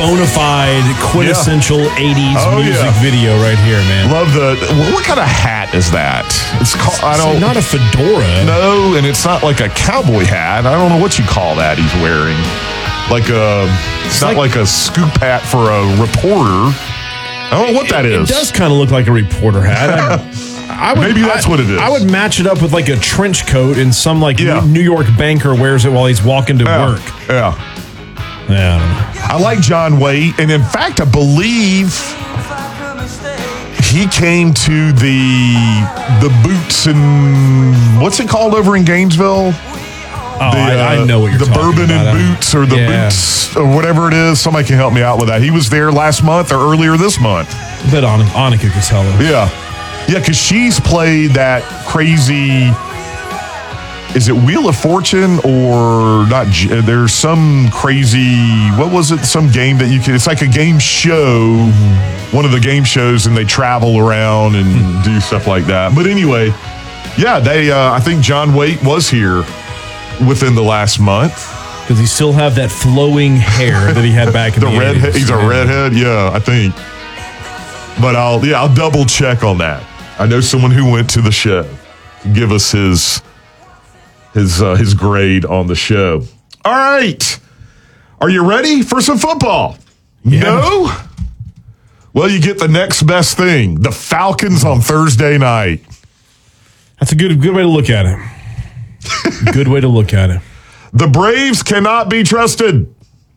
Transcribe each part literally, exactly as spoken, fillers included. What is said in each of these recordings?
bona fide, quintessential yeah. eighties oh, music yeah. video right here, man. Love the, what kind of hat is that? It's called, I don't. It's not a fedora. No, and it's not like a cowboy hat. I don't know what you call that he's wearing. Like a, it's, it's not like, like a scoop hat for a reporter. I don't know what that it, is. It does kind of look like a reporter hat. I, I would, Maybe that's I, what it is. I would match it up with like a trench coat and some like yeah. New York banker wears it while he's walking to yeah. work. Yeah. Yeah, I don't know. I like John Waite, and in fact, I believe he came to the the Boots and what's it called over in Gainesville? Oh, the, I, uh, I know what you're the talking Bourbon about. and Boots or the yeah. Boots or whatever it is. Somebody can help me out with that. He was there last month or earlier this month. I bet Annika, Annika could tell him. Yeah. Yeah, because she's played that crazy, is it Wheel of Fortune or not? There's some crazy, what was it? Some game that you can, it's like a game show, mm-hmm. one of the game shows, and they travel around and mm-hmm. do stuff like that. But anyway, yeah, they, uh, I think John Waite was here within the last month. Does he still have that flowing hair that he had back in the, the red eighties? He's a redhead, yeah, I think. But I'll yeah, I'll double check on that. I know someone who went to the show. Give us his his uh, his grade on the show. All right, are you ready for some football? Yeah. No. Well, you get the next best thing: the Falcons on Thursday night. That's a good good way to look at it. Good way to look at it. The Braves cannot be trusted.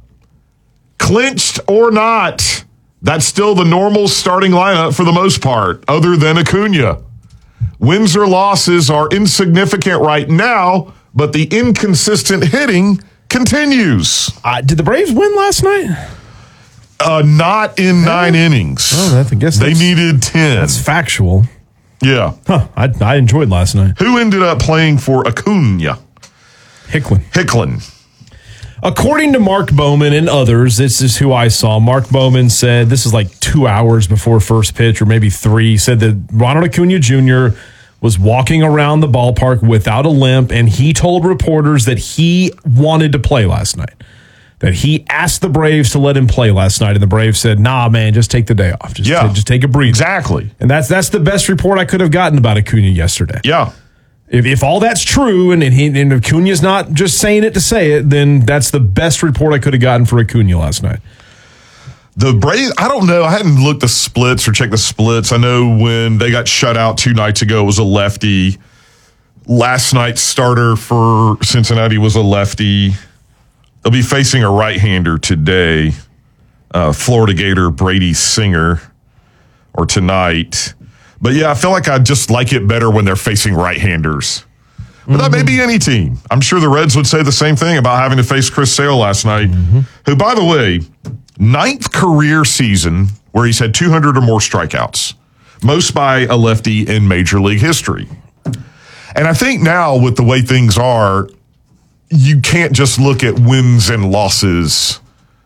Clinched or not, that's still the normal starting lineup for the most part, other than Acuna. Wins or losses are insignificant right now, but the inconsistent hitting continues. Uh, did the Braves win last night? Uh, not in nine uh, innings. Oh, I guess they needed ten. That's factual. Yeah. Huh, I, I enjoyed last night. Who ended up playing for Acuna? Hicklin. Hicklin. According to Mark Bowman and others, this is who I saw. Mark Bowman said, this is like two hours before first pitch or maybe three, said that Ronald Acuna Junior was walking around the ballpark without a limp, and he told reporters that he wanted to play last night, that he asked the Braves to let him play last night, and the Braves said, nah, man, just take the day off. Just, yeah, t- just take a breather. Exactly. And that's that's the best report I could have gotten about Acuna yesterday. Yeah. If, if all that's true, and, and, he, and Acuna's not just saying it to say it, then that's the best report I could have gotten for Acuna last night. The Braves, I don't know. I hadn't looked the splits or checked the splits. I know when they got shut out two nights ago, it was a lefty. Last night's starter for Cincinnati was a lefty. They'll be facing a right-hander today, uh, Florida Gator Brady Singer, or tonight. But, yeah, I feel like I just like it better when they're facing right-handers. But mm-hmm. that may be any team. I'm sure the Reds would say the same thing about having to face Chris Sale last night, mm-hmm. who, by the way, ninth career season where he's had two hundred or more strikeouts, most by a lefty in Major League history. And I think now with the way things are, you can't just look at wins and losses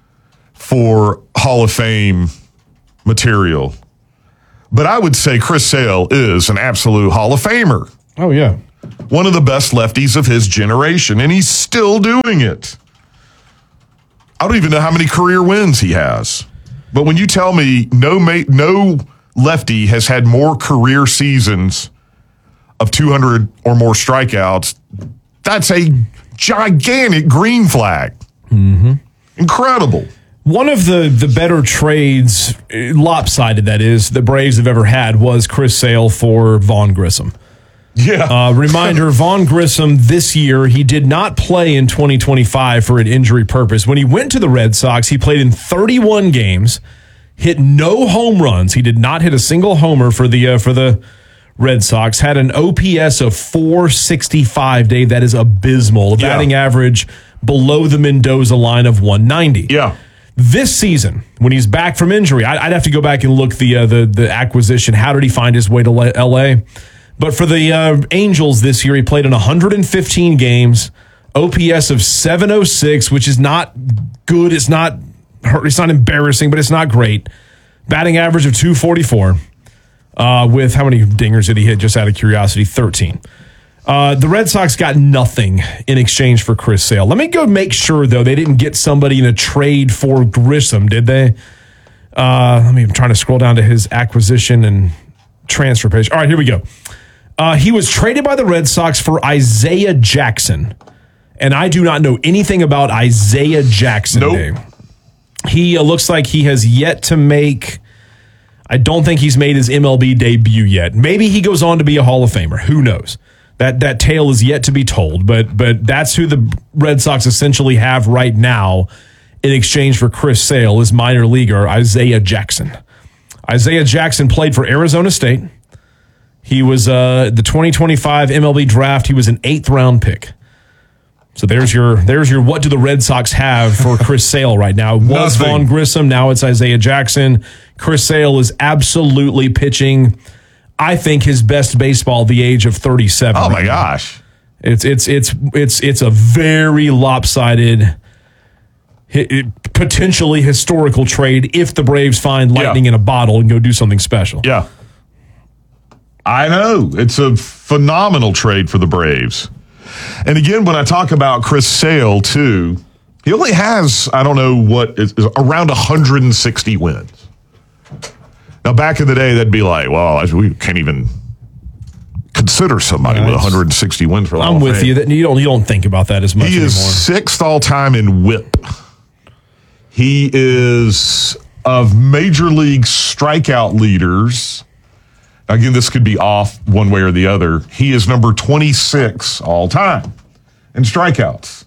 for Hall of Fame material. But I would say Chris Sale is an absolute Hall of Famer. Oh, yeah. One of the best lefties of his generation, and he's still doing it. I don't even know how many career wins he has. But when you tell me no ma- no lefty has had more career seasons of two hundred or more strikeouts, that's a gigantic green flag. Mm-hmm. Incredible. One of the, the better trades, lopsided that is, the Braves have ever had was Chris Sale for Vaughn Grissom. Yeah. Uh, reminder, Vaughn Grissom this year, he did not play in twenty twenty-five for an injury purpose. When he went to the Red Sox, he played in thirty-one games, hit no home runs. He did not hit a single homer for the uh, for the Red Sox, had an O P S of four sixty-five, Dave. That is abysmal. A batting yeah. average below the Mendoza line of one ninety. Yeah. This season, when he's back from injury, I'd have to go back and look the uh, the the acquisition. How did he find his way to L A? But for the uh, Angels this year, he played in one hundred fifteen games, O P S of seven oh six, which is not good. It's not it's not embarrassing, but it's not great. Batting average of two forty-four. Uh, with how many dingers did he hit? Just out of curiosity, thirteen. Uh, the Red Sox got nothing in exchange for Chris Sale. Let me go make sure, though, they didn't get somebody in a trade for Grissom, did they? Uh, let me, I'm trying to scroll down to his acquisition and transfer page. All right, here we go. Uh, he was traded by the Red Sox for Isaiah Jackson. And I do not know anything about Isaiah Jackson. Nope. Dave. He uh, looks like he has yet to make... I don't think he's made his M L B debut yet. Maybe he goes on to be a Hall of Famer. Who knows? That that tale is yet to be told. But but that's who the Red Sox essentially have right now in exchange for Chris Sale is minor leaguer Isaiah Jackson. Isaiah Jackson played for Arizona State. He was uh, the twenty twenty-five M L B draft. He was an eighth round pick. So there's your there's your what do the Red Sox have for Chris Sale right now? It was Nothing. Vaughn Grissom, now it's Isaiah Jackson. Chris Sale is absolutely pitching, I think, his best baseball at the age of thirty-seven. Oh my gosh. It's it's it's it's it's a very lopsided, potentially historical trade if the Braves find lightning Yeah. in a bottle and go do something special. Yeah. I know. It's a phenomenal trade for the Braves. And again, when I talk about Chris Sale, too, he only has, I don't know what, is, is around one hundred sixty wins. Now, back in the day, that'd be like, well, we can't even consider somebody Yeah, with one hundred sixty wins for the Hall I'm of with Fame. you. That you don't you don't think about that as much He anymore. is sixth all time in whip. He is of major league strikeout leaders. Again, this could be off one way or the other. He is number twenty-six all time in strikeouts.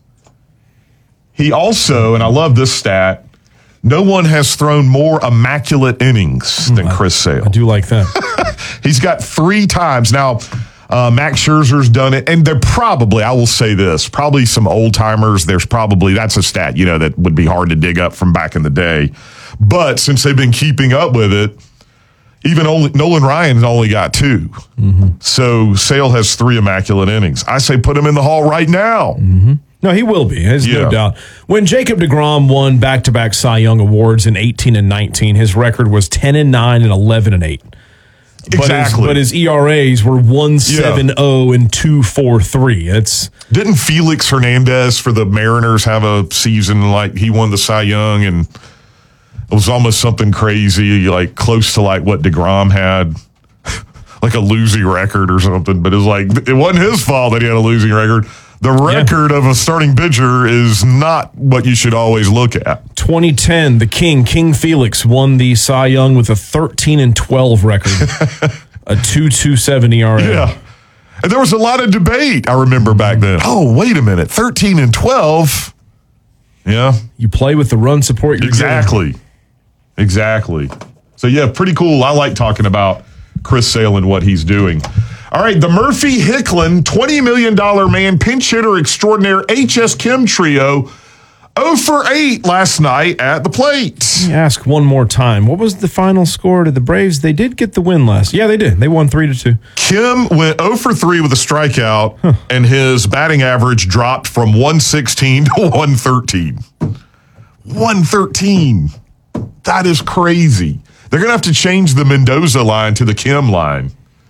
He also, and I love this stat, no one has thrown more immaculate innings than Chris Sale. I do like that. He's got three times. Now, uh, Max Scherzer's done it, and they're probably, I will say this, probably some old timers. There's probably, that's a stat, you know, that would be hard to dig up from back in the day. But since they've been keeping up with it, even only Nolan Ryan's only got two. Mm-hmm. So Sale has three immaculate innings. I say put him in the Hall right now. Mm-hmm. No, he will be. There's Yeah. no doubt. When Jacob deGrom won back-to-back Cy Young awards in eighteen and nineteen, his record was ten and nine and eleven and eight. Exactly. But his, but his E R As were one seven oh and two forty-three. It's Didn't Felix Hernandez for the Mariners have a season like he won the Cy Young, and it was almost something crazy, like close to like what DeGrom had, like a losing record or something. But it was like, it wasn't his fault that he had a losing record. The record yeah. of a starting pitcher is not what you should always look at. twenty ten, the King, King Felix, won the Cy Young with a thirteen and twelve record, a two twenty-seven E R A. Yeah. And there was a lot of debate, I remember back then. Oh, wait a minute, thirteen and twelve. Yeah. You play with the run support you're Exactly. getting. Exactly. So, yeah, pretty cool. I like talking about Chris Sale and what he's doing. All right, the Murphy Hicklin twenty million dollars man pinch hitter extraordinaire H S Kim trio oh for eight last night at the plate. Let me ask one more time. What was the final score to the Braves? They did get the win last. Yeah, they did. They won three to two. Kim went oh for three with a strikeout, huh. and his batting average dropped from one sixteen to one thirteen. one thirteen. That is crazy. They're going to have to change the Mendoza line to the Kim line.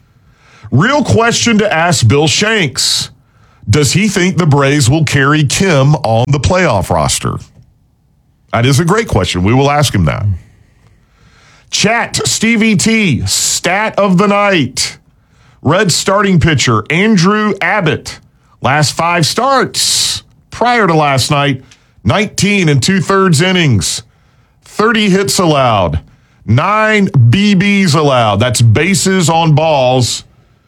Real question to ask Bill Shanks. Does he think the Braves will carry Kim on the playoff roster? That is a great question. We will ask him that. Chat, Stevie T, stat of the night. Red starting pitcher, Andrew Abbott. Last five starts prior to last night, nineteen and two-thirds innings, thirty hits allowed, nine B Bs allowed. That's bases on balls.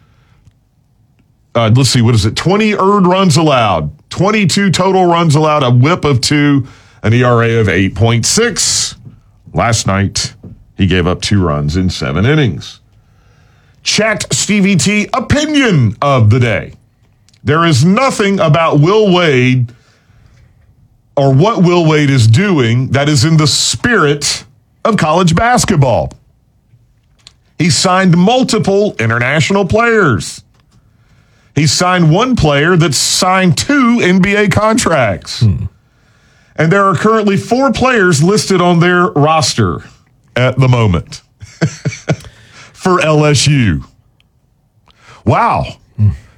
Uh, let's see, what is it? twenty earned runs allowed, twenty-two total runs allowed, a whip of two, an E R A of eight point six. Last night, he gave up two runs in seven innings. Chat Stevie T opinion of the day. There is nothing about Will Wade or what Will Wade is doing that is in the spirit of college basketball. He signed multiple international players. He signed one player that signed two N B A contracts. Hmm. And there are currently four players listed on their roster at the moment for L S U. Wow. Hmm.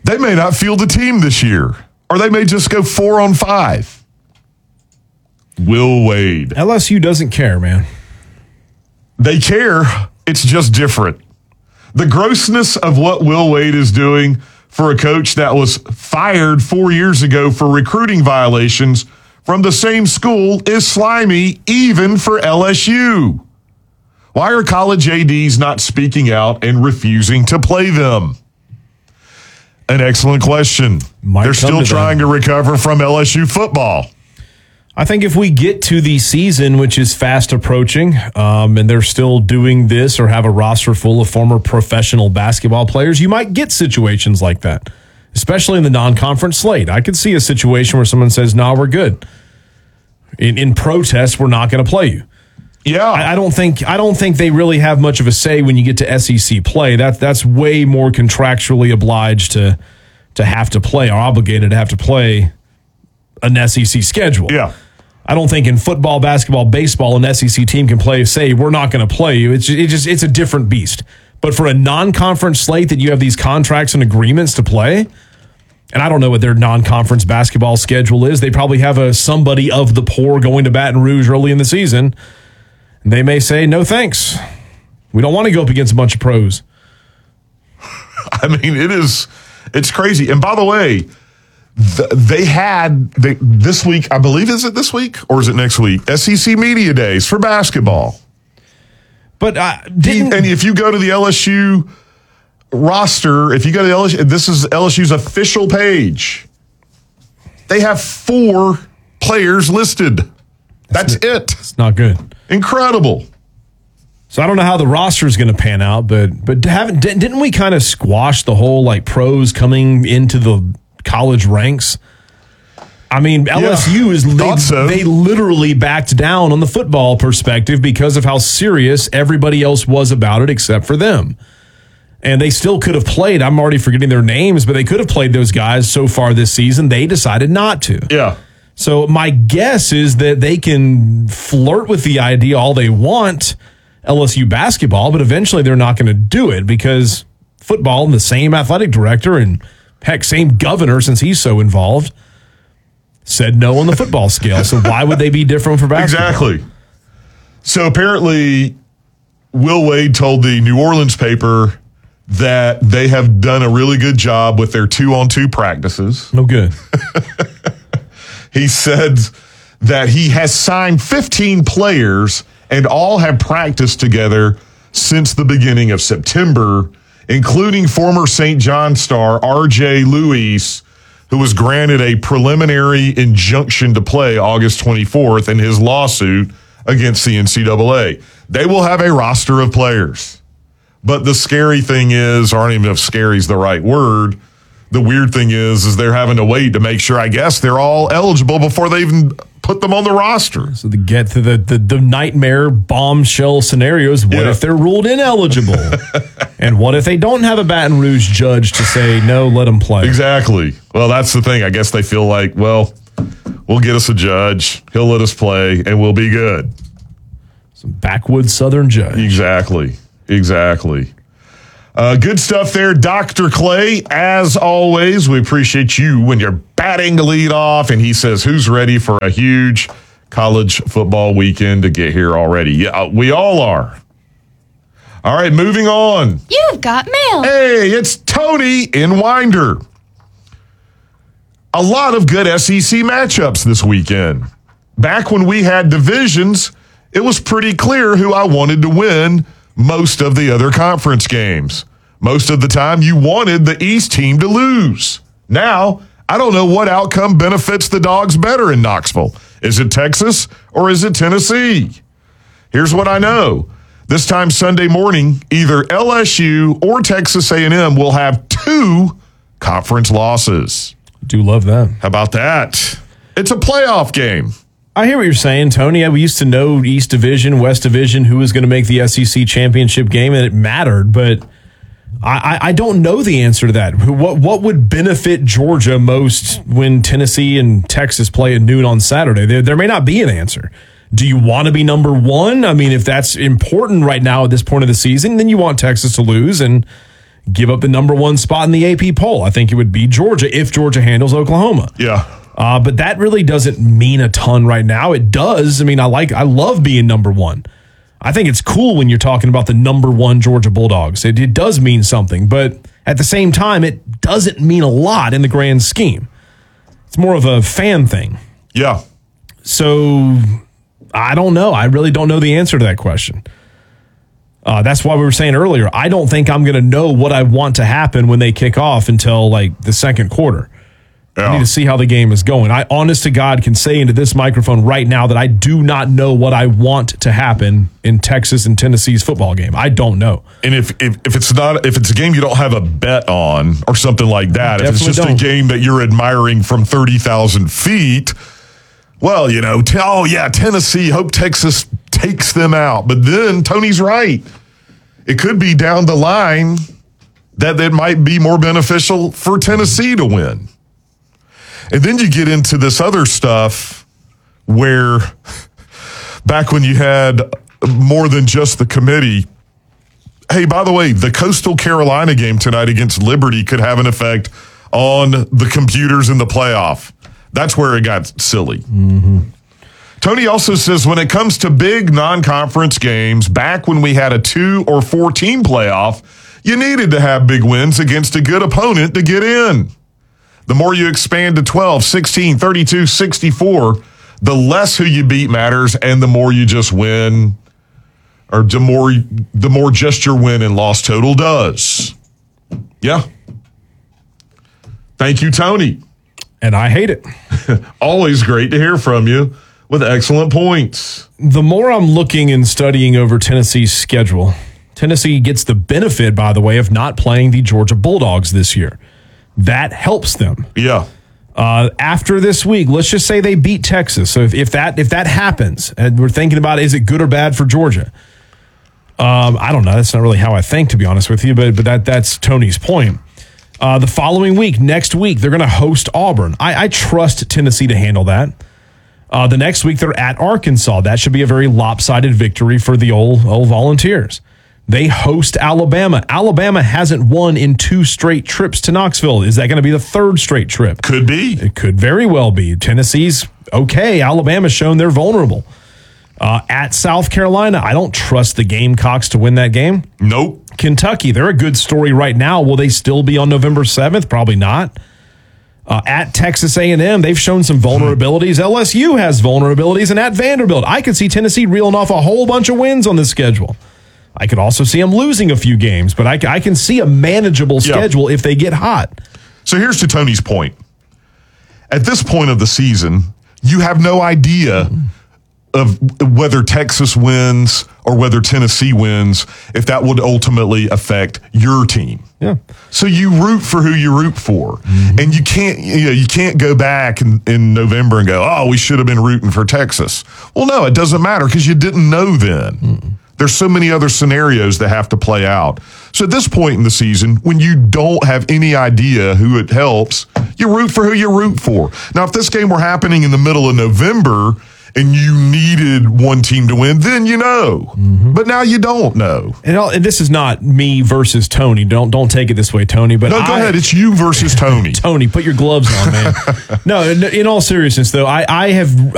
they may not field a team this year, or they may just go four on five. Will Wade. L S U doesn't care, man. They care. It's just different. The grossness of what Will Wade is doing for a coach that was fired four years ago for recruiting violations from the same school is slimy, even for L S U. Why are college A Ds not speaking out and refusing to play them? An excellent question. Might They're still to trying them. to recover from L S U football. I think if we get to the season, which is fast approaching, um, and they're still doing this or have a roster full of former professional basketball players, you might get situations like that, especially in the non-conference slate. I could see a situation where someone says, no, we're good. In, in protest, we're not going to play you. Yeah. I, I don't think I don't think they really have much of a say when you get to S E C play. That, that's way more contractually obliged to, to have to play or obligated to have to play an S E C schedule. Yeah. I don't think in football, basketball, baseball, an S E C team can play, say, we're not going to play you. It's just, it just it's a different beast. But for a non-conference slate that you have these contracts and agreements to play, and I don't know what their non-conference basketball schedule is. They probably have a somebody of the poor going to Baton Rouge early in the season. And they may say, no thanks. We don't want to go up against a bunch of pros. I mean, it is, it's crazy. And by the way, th- they had they, this week, I believe, is it this week or is it next week? S E C Media Days for basketball. But uh, didn't, and if you go to the L S U roster, if you go to the L S U, this is L S U's official page. They have four players listed. That's it. It's not good. Incredible. So I don't know how the roster is going to pan out, but but haven't didn't we kind of squash the whole like pros coming into the college ranks? I mean, L S U yeah, is they, so. they literally backed down on the football perspective because of how serious everybody else was about it except for them. And they still could have played. I'm already forgetting their names, but they could have played those guys so far this season. They decided not to. Yeah. So my guess is that they can flirt with the idea all they want, L S U basketball, but eventually they're not going to do it because football and the same athletic director and, heck, same governor, since he's so involved, said no on the football scale. So why would they be different for basketball? Exactly. So apparently Will Wade told the New Orleans paper that they have done a really good job with their two-on-two practices. No good. He said that he has signed fifteen players and all have practiced together since the beginning of September, including former Saint John star R J Luis, who was granted a preliminary injunction to play August twenty-fourth in his lawsuit against the N C double A. They will have a roster of players. But the scary thing is, or I don't even know if scary is the right word, the weird thing is, is they're having to wait to make sure, I guess, they're all eligible before they even put them on the roster. So to get to the, the, the nightmare bombshell scenarios, what Yeah. if they're ruled ineligible? And what if they don't have a Baton Rouge judge to say, no, let them play? Exactly. Well, that's the thing. I guess they feel like, well, we'll get us a judge. He'll let us play, and we'll be good. Some backwoods Southern judge. Exactly. Exactly. Uh, good stuff there, Doctor Clay. As always, we appreciate you when you're batting to lead off, and he says, who's ready for a huge college football weekend to get here already? Yeah, we all are. All right, moving on. You've got mail. Hey, it's Tony in Winder. A lot of good S E C matchups this weekend. Back when we had divisions, it was pretty clear who I wanted to win most of the other conference games. Most of the time, you wanted the East team to lose. Now, I don't know what outcome benefits the Dogs better in Knoxville. Is it Texas or is it Tennessee? Here's what I know. This time Sunday morning, either L S U or Texas A and M will have two conference losses. Do love that. How about that? It's a playoff game. I hear what you're saying, Tony. We used to know East Division, West Division, who was going to make the S E C championship game, and it mattered, but I, I don't know the answer to that. What what would benefit Georgia most when Tennessee and Texas play at noon on Saturday? There, there may not be an answer. Do you want to be number one? I mean, if that's important right now at this point of the season, then you want Texas to lose and give up the number one spot in the A P poll. I think it would be Georgia if Georgia handles Oklahoma. Yeah. Uh, but that really doesn't mean a ton right now. It does. I mean, I like, I love being number one. I think it's cool when you're talking about the number one Georgia Bulldogs. It, it does mean something, but at the same time, it doesn't mean a lot in the grand scheme. It's more of a fan thing. Yeah. So I don't know. I really don't know the answer to that question. Uh, that's why we were saying earlier, I don't think I'm going to know what I want to happen when they kick off until like the second quarter. Yeah. I need to see how the game is going. I, honest to God, can say into this microphone right now that I do not know what I want to happen in Texas and Tennessee's football game. I don't know. And if, if if it's not if it's a game you don't have a bet on or something like that, if it's just don't. a game that you're admiring from thirty thousand feet, well, you know, t- oh yeah, Tennessee, hope Texas takes them out. But then Tony's right. It could be down the line that that might be more beneficial for Tennessee to win. And then you get into this other stuff where back when you had more than just the committee, hey, by the way, the Coastal Carolina game tonight against Liberty could have an effect on the computers in the playoff. That's where it got silly. Mm-hmm. Tony also says when it comes to big non-conference games, back when we had a two or four team playoff, you needed to have big wins against a good opponent to get in. The more you expand to twelve, sixteen, thirty-two, sixty-four, the less who you beat matters, and the more you just win, or the more the more just your win and loss total does. Yeah. Thank you, Tony. And I hate it. Always great to hear from you with excellent points. The more I'm looking and studying over Tennessee's schedule, Tennessee gets the benefit, by the way, of not playing the Georgia Bulldogs this year. That helps them. Yeah. Uh, after this week, let's just say they beat Texas. So if, if that if that happens, and we're thinking about is it good or bad for Georgia? Um, I don't know. That's not really how I think, to be honest with you. But but that that's Tony's point. Uh, the following week, next week, they're going to host Auburn. I, I trust Tennessee to handle that. Uh, the next week, they're at Arkansas. That should be a very lopsided victory for the old old Volunteers. They host Alabama. Alabama hasn't won in two straight trips to Knoxville. Is that going to be the third straight trip? Could be. It could very well be. Tennessee's okay. Alabama's shown they're vulnerable. Uh, at South Carolina, I don't trust the Gamecocks to win that game. Nope. Kentucky, they're a good story right now. Will they still be on November seventh? Probably not. Uh, at Texas A and M, they've shown some vulnerabilities. L S U has vulnerabilities. And at Vanderbilt, I could see Tennessee reeling off a whole bunch of wins on the schedule. I could also see them losing a few games, but I, I can see a manageable schedule yeah. if they get hot. So here's to Tony's point. At this point of the season, you have no idea of whether Texas wins or whether Tennessee wins, if that would ultimately affect your team. Yeah. So you root for who you root for. Mm-hmm. And you can't, you know, you can't go back in, in November and go, oh, we should have been rooting for Texas. Well, no, it doesn't matter because you didn't know then. Mm-mm. There's so many other scenarios that have to play out. So at this point in the season, when you don't have any idea who it helps, you root for who you root for. Now, if this game were happening in the middle of November and you needed one team to win, then you know. Mm-hmm. But now you don't know. And, and this is not me versus Tony. Don't don't take it this way, Tony. But no, go I, ahead. It's you versus Tony. Tony, put your gloves on, man. No, in, in all seriousness, though, I, I have